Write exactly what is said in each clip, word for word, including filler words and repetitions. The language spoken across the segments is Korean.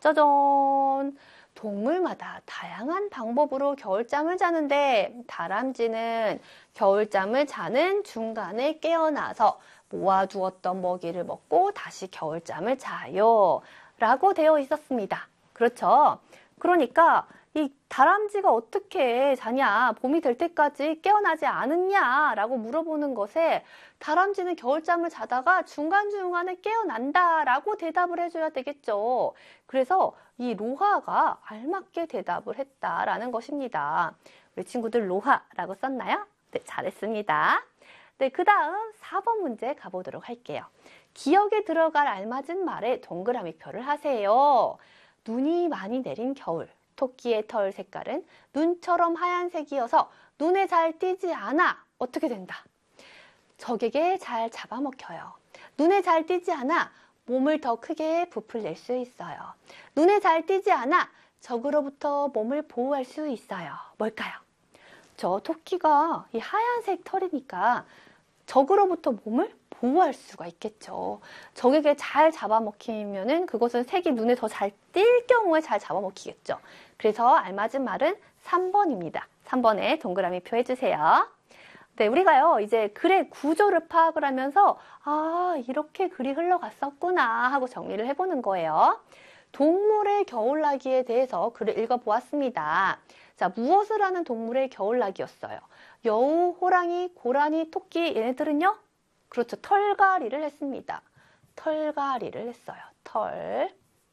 짜잔! 동물마다 다양한 방법으로 겨울잠을 자는데 다람쥐는 겨울잠을 자는 중간에 깨어나서 모아두었던 먹이를 먹고 다시 겨울잠을 자요 라고 되어 있었습니다. 그렇죠? 그러니까 이 다람쥐가 어떻게 자냐, 봄이 될 때까지 깨어나지 않았냐 라고 물어보는 것에 다람쥐는 겨울잠을 자다가 중간중간에 깨어난다 라고 대답을 해줘야 되겠죠. 그래서 이 로하가 알맞게 대답을 했다라는 것입니다. 우리 친구들 로하라고 썼나요? 네, 잘했습니다. 네, 그 다음 사 번 문제 가보도록 할게요. 기억에 들어갈 알맞은 말에 동그라미 표를 하세요. 눈이 많이 내린 겨울. 토끼의 털 색깔은 눈처럼 하얀색이어서 눈에 잘 띄지 않아. 어떻게 된다? 적에게 잘 잡아먹혀요. 눈에 잘 띄지 않아 몸을 더 크게 부풀릴 수 있어요. 눈에 잘 띄지 않아 적으로부터 몸을 보호할 수 있어요. 뭘까요? 저 토끼가 이 하얀색 털이니까 적으로부터 몸을 보호할 수가 있겠죠. 적에게 잘 잡아먹히면은 그것은 색이 눈에 더 잘 띌 경우에 잘 잡아먹히겠죠. 그래서 알맞은 말은 삼 번입니다. 삼 번에 동그라미 표 해주세요. 네, 우리가요, 이제 글의 구조를 파악을 하면서, 아, 이렇게 글이 흘러갔었구나 하고 정리를 해보는 거예요. 동물의 겨울나기에 대해서 글을 읽어보았습니다. 자, 무엇을 하는 동물의 겨울나기였어요? 여우, 호랑이, 고라니, 토끼, 얘네들은요? 그렇죠. 털갈이를 했습니다. 털갈이를 했어요. 털,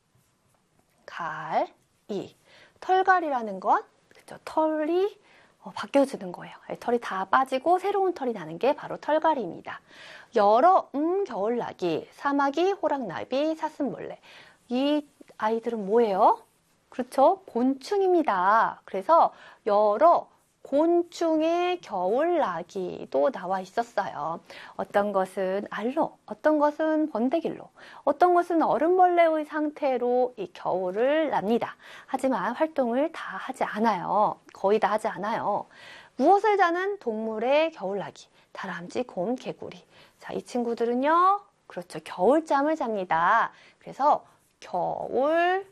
갈, 이. 털갈이라는 건, 그렇죠. 털이 어, 바뀌어지는 거예요. 털이 다 빠지고 새로운 털이 나는 게 바로 털갈이입니다. 여러 음 겨울나기, 사마귀, 호랑나비, 사슴벌레. 이 아이들은 뭐예요? 그렇죠? 곤충입니다. 그래서 여러 곤충의 겨울나기도 나와 있었어요. 어떤 것은 알로, 어떤 것은 번데길로, 어떤 것은 얼음벌레의 상태로 이 겨울을 납니다. 하지만 활동을 다 하지 않아요. 거의 다 하지 않아요. 무엇을 자는 동물의 겨울나기? 다람쥐, 곰, 개구리. 자, 이 친구들은요, 그렇죠. 겨울잠을 잡니다. 그래서 겨울잠을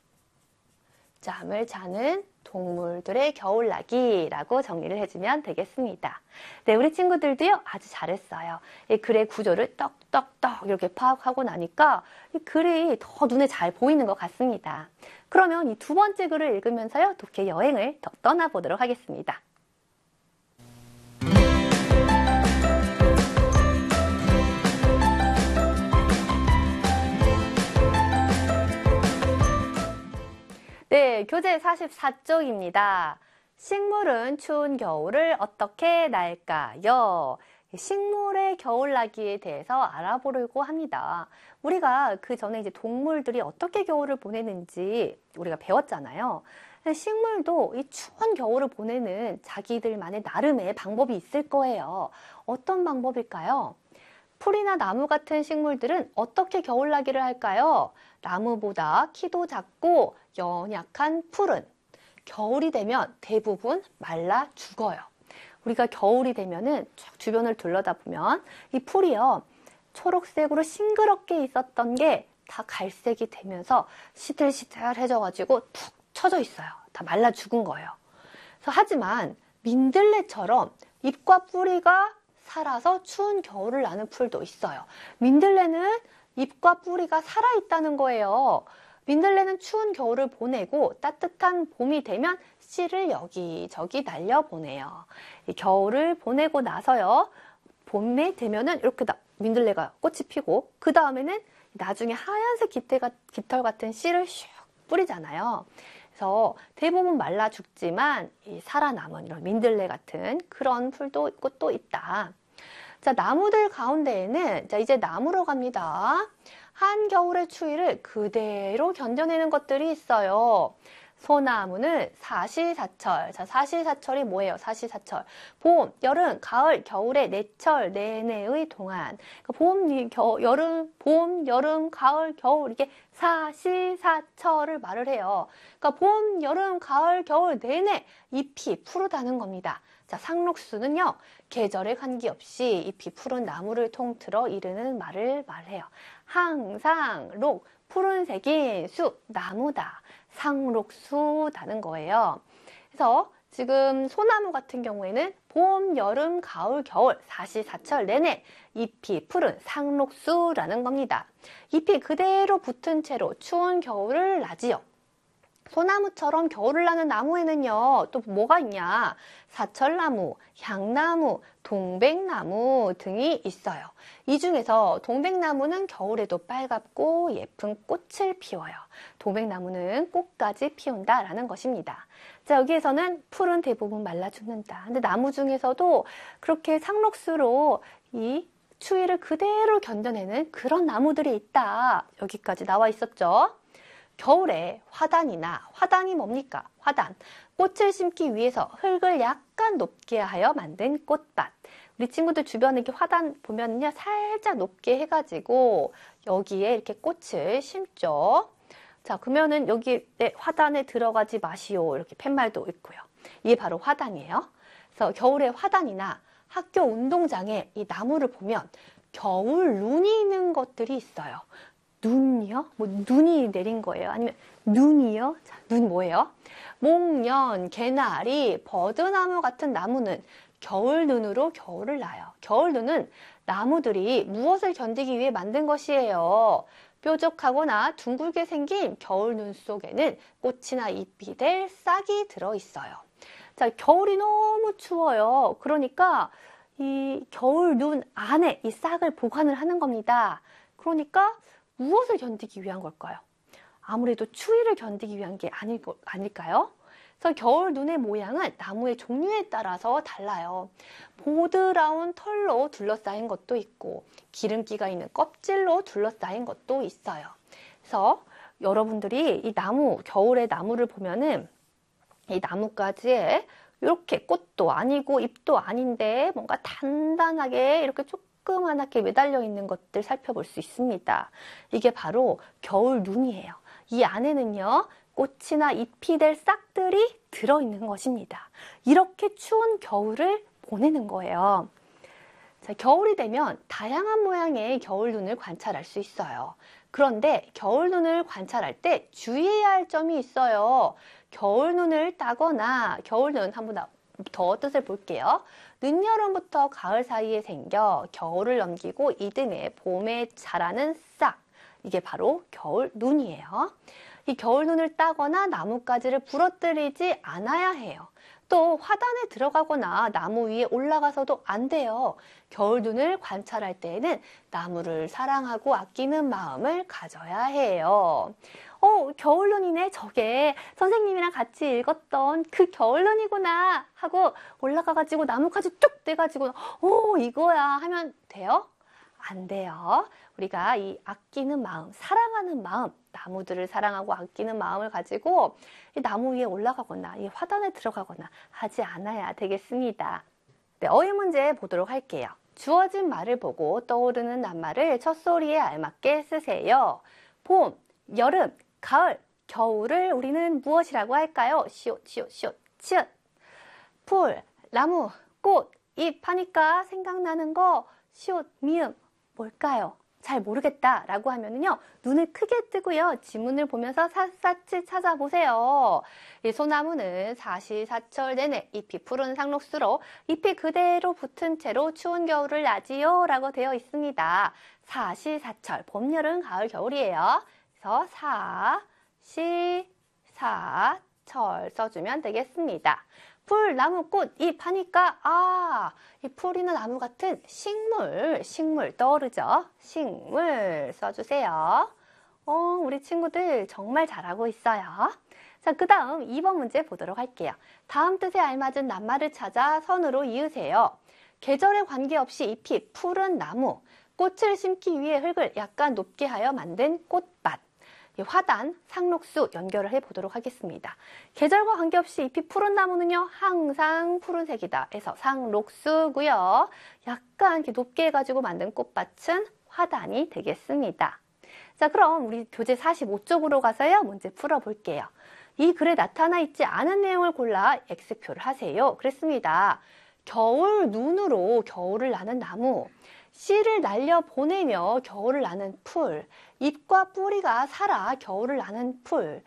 자는 동물들의 겨울나기라고 정리를 해주면 되겠습니다. 네, 우리 친구들도요, 아주 잘했어요. 이 글의 구조를 떡떡떡 이렇게 파악하고 나니까 이 글이 더 눈에 잘 보이는 것 같습니다. 그러면 이 두 번째 글을 읽으면서요, 독해 여행을 더 떠나보도록 하겠습니다. 네, 교재 사십사 쪽입니다. 식물은 추운 겨울을 어떻게 날까요? 식물의 겨울나기에 대해서 알아보려고 합니다. 우리가 그 전에 이제 동물들이 어떻게 겨울을 보내는지 우리가 배웠잖아요. 식물도 이 추운 겨울을 보내는 자기들만의 나름의 방법이 있을 거예요. 어떤 방법일까요? 풀이나 나무 같은 식물들은 어떻게 겨울나기를 할까요? 나무보다 키도 작고 연약한 풀은 겨울이 되면 대부분 말라 죽어요. 우리가 겨울이 되면은 쭉 주변을 둘러다보면 이 풀이요, 초록색으로 싱그럽게 있었던 게 다 갈색이 되면서 시들시들해져가지고 푹 처져 있어요. 다 말라 죽은 거예요. 그래서 하지만 민들레처럼 잎과 뿌리가 살아서 추운 겨울을 나는 풀도 있어요. 민들레는 잎과 뿌리가 살아있다는 거예요. 민들레는 추운 겨울을 보내고 따뜻한 봄이 되면 씨를 여기저기 날려보내요. 이 겨울을 보내고 나서요, 봄에 되면은 이렇게 민들레가 꽃이 피고 그 다음에는 나중에 하얀색 깃털, 깃털 같은 씨를 슉 뿌리잖아요. 그래서 대부분 말라 죽지만 이 살아남은 이런 민들레 같은 그런 풀도 있고 또 있다. 자, 나무들 가운데에는, 자, 이제 나무로 갑니다. 한겨울의 추위를 그대로 견뎌내는 것들이 있어요. 소나무는 사시사철. 자, 사시사철이 뭐예요? 사시사철. 봄, 여름, 가을, 겨울의 내철 내내의 동안. 그러니까 봄, 겨, 여름, 봄, 여름, 가을, 겨울 이게 사시사철을 말을 해요. 그러니까 봄, 여름, 가을, 겨울 내내 잎이 푸르다는 겁니다. 자, 상록수는요, 계절에 관계없이 잎이 푸른 나무를 통틀어 이르는 말을 말해요. 항상 록, 푸른색인 수, 나무다. 상록수다는 거예요. 그래서 지금 소나무 같은 경우에는 봄, 여름, 가을, 겨울, 사시사철 내내 잎이 푸른 상록수라는 겁니다. 잎이 그대로 붙은 채로 추운 겨울을 나지요. 소나무처럼 겨울을 나는 나무에는요, 또 뭐가 있냐? 사철나무, 향나무, 동백나무 등이 있어요. 이 중에서 동백나무는 겨울에도 빨갛고 예쁜 꽃을 피워요. 동백나무는 꽃까지 피운다라는 것입니다. 자, 여기에서는 풀은 대부분 말라 죽는다. 근데 나무 중에서도 그렇게 상록수로 이 추위를 그대로 견뎌내는 그런 나무들이 있다. 여기까지 나와 있었죠. 겨울에 화단이나, 화단이 뭡니까? 화단. 꽃을 심기 위해서 흙을 약간 높게 하여 만든 꽃밭. 우리 친구들 주변에 이렇게 화단 보면요, 살짝 높게 해가지고 여기에 이렇게 꽃을 심죠. 자, 그러면은 여기 화단에 들어가지 마시오. 이렇게 팻말도 있고요. 이게 바로 화단이에요. 그래서 겨울에 화단이나 학교 운동장에 이 나무를 보면 겨울 눈이 있는 것들이 있어요. 눈이요? 뭐 눈이 내린 거예요? 아니면 눈이요? 자, 눈 뭐예요? 목련, 개나리, 버드나무 같은 나무는 겨울 눈으로 겨울을 나요. 겨울 눈은 나무들이 무엇을 견디기 위해 만든 것이에요? 뾰족하거나 둥글게 생긴 겨울 눈 속에는 꽃이나 잎이 될 싹이 들어있어요. 자, 겨울이 너무 추워요. 그러니까 이 겨울 눈 안에 이 싹을 보관을 하는 겁니다. 그러니까 무엇을 견디기 위한 걸까요? 아무래도 추위를 견디기 위한 게 아닐, 아닐까요? 그래서 겨울 눈의 모양은 나무의 종류에 따라서 달라요. 보드라운 털로 둘러싸인 것도 있고 기름기가 있는 껍질로 둘러싸인 것도 있어요. 그래서 여러분들이 이 나무, 겨울의 나무를 보면은 이 나뭇가지에 이렇게 꽃도 아니고 잎도 아닌데 뭔가 단단하게 이렇게 조금 조그맣게 매달려 있는 것들 살펴볼 수 있습니다. 이게 바로 겨울 눈이에요. 이 안에는요, 꽃이나 잎이 될 싹들이 들어있는 것입니다. 이렇게 추운 겨울을 보내는 거예요. 자, 겨울이 되면 다양한 모양의 겨울 눈을 관찰할 수 있어요. 그런데 겨울 눈을 관찰할 때 주의해야 할 점이 있어요. 겨울 눈을 따거나 겨울 눈 한번 더 뜻을 볼게요. 늦여름부터 가을 사이에 생겨 겨울을 넘기고 이듬해 봄에 자라는 싹. 이게 바로 겨울 눈이에요. 이 겨울 눈을 따거나 나뭇가지를 부러뜨리지 않아야 해요. 또 화단에 들어가거나 나무 위에 올라가서도 안 돼요. 겨울 눈을 관찰할 때에는 나무를 사랑하고 아끼는 마음을 가져야 해요. 어, 겨울눈이네. 저게 선생님이랑 같이 읽었던 그 겨울눈이구나 하고 올라가가지고 나뭇가지 쭉 떼가지고 오, 이거야 하면 돼요? 안 돼요. 우리가 이 아끼는 마음, 사랑하는 마음, 나무들을 사랑하고 아끼는 마음을 가지고 이 나무 위에 올라가거나 이 화단에 들어가거나 하지 않아야 되겠습니다. 네, 어휘 문제 보도록 할게요. 주어진 말을 보고 떠오르는 낱말을 첫소리에 알맞게 쓰세요. 봄, 여름, 가을, 겨울을 우리는 무엇이라고 할까요? 시옷, 시옷, 시옷, 치읓. 풀, 나무, 꽃, 잎 하니까 생각나는 거 시옷, 미음 뭘까요? 잘 모르겠다 라고 하면은요, 눈을 크게 뜨고요, 지문을 보면서 샅샅이 찾아보세요. 이 소나무는 사시사철 내내 잎이 푸른 상록수로 잎이 그대로 붙은 채로 추운 겨울을 나지요 라고 되어 있습니다. 사시사철, 봄, 여름, 가을, 겨울이에요. 그래서 사, 시, 사, 철 써주면 되겠습니다. 풀, 나무, 꽃, 잎 하니까 아, 이 풀이나 나무 같은 식물, 식물 떠오르죠? 식물 써주세요. 어, 우리 친구들 정말 잘하고 있어요. 자, 그 다음 이 번 문제 보도록 할게요. 다음 뜻에 알맞은 낱말을 찾아 선으로 이으세요. 계절에 관계없이 잎이 푸른 나무, 꽃을 심기 위해 흙을 약간 높게 하여 만든 꽃밭. 화단, 상록수 연결을 해보도록 하겠습니다. 계절과 관계없이 잎이 푸른 나무는요, 항상 푸른색이다 해서 상록수고요. 약간 이렇게 높게 해가지고 만든 꽃밭은 화단이 되겠습니다. 자, 그럼 우리 교재 사십오 쪽으로 가서요, 문제 풀어볼게요. 이 글에 나타나 있지 않은 내용을 골라 X표를 하세요. 그랬습니다. 겨울 눈으로 겨울을 나는 나무, 씨를 날려보내며 겨울을 나는 풀, 잎과 뿌리가 살아 겨울을 나는 풀,